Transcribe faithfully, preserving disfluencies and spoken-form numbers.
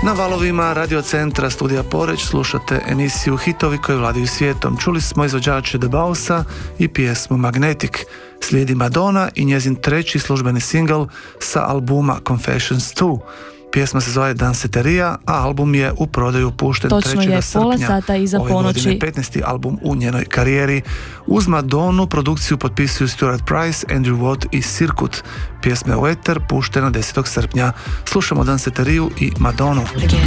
Na valovima Radio Centra Studija Poreć slušate emisiju Hitovi koji vladaju svijetom. Čuli smo izvođače The Bausa i pjesmu Magnetic. Slijedi Madonna i njezin treći službeni singl sa albuma Confessions dva. Pjesma se zove Danceteria, a album je u prodaju pušten trećeg srpnja ove godine, petnaesti album u njenoj karijeri. Uz Madonu produkciju potpisuju Stuart Price, Andrew Watt i Sirkut. Pjesma je u eter puštena desetog srpnja. Slušamo Danceteriju i Madonu.